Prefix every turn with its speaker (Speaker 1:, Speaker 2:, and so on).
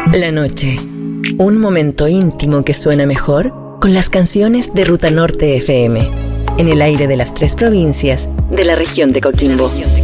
Speaker 1: La noche. Un momento íntimo que suena mejor con las canciones de Ruta Norte FM. En el aire de las 3 provincias de la región de Coquimbo.